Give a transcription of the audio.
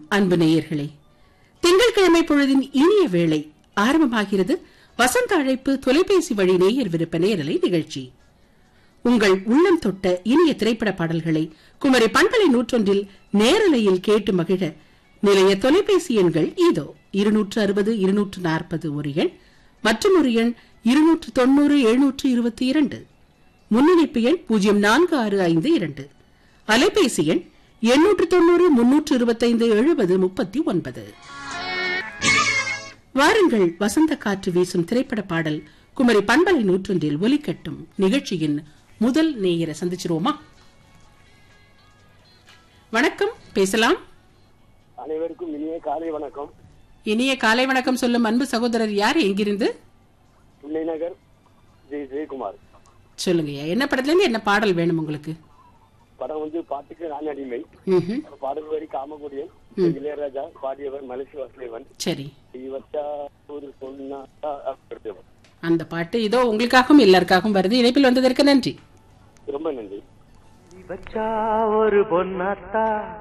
அன்பு நேயர்களே, திங்கட்கிழமை பொழுதின் இனிய வேளை ஆரம்பமாகிறது. வசந்த அழைப்பு தொலைபேசி வழி நேயர் விருப்ப நேரலை நிகழ்ச்சி. உங்கள் உள்ளம் தொட்ட இனிய திரைப்பட பாடல்களை குமரி பண்பலை 101 நேரலையில் கேட்டு மகிழ நிலைய தொலைபேசி எண்கள் இதோ 260 240 ஒரு எண் மற்றும் ஒரு எண் 290 722. முன்னிணைப்பு எண் 0465 அலைபேசி எண் 890 325 70 39. வாருங்கள், வசந்த காற்று வீசும் திரைப்பட பாடல் குமரி பண்பலை 101 ஒலிக்கட்டும். நிகழ்ச்சியின் முதல் நேயரை சந்திச்சிருவோமா? வணக்கம், பேசலாம். அனைவருக்கும் இனிய காலை வணக்கம். இனிய காலை வணக்கம் சொல்லும் அன்பு சகோதரர் யார், எங்கிருந்து? நகர் ஜெயக்குமார். சொல்லுங்க, என்ன படத்துல இருந்து என்ன பாடல் வேணும் உங்களுக்கு? படம் பாட்டுக்கு நான் அடிமை. பாடல் வரி காமகுடியன், இளையராஜா, பாடியவர் மலேசி வாசுதேவன். சரி, ஒரு பொண்ணா அந்த பாட்டு இதோ உங்களுக்காகவும் எல்லாருக்காகவும் வருது. இணைப்பில் வந்ததற்கு நன்றி. ரொம்ப நன்றி. ஒரு பொன்னாத்தா